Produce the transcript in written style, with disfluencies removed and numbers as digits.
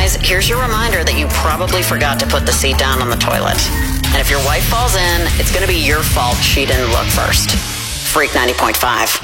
guys, here's your reminder that you probably forgot to put the seat down on the toilet. And if your wife falls in, it's going to be your fault she didn't look first. Freak 90.5.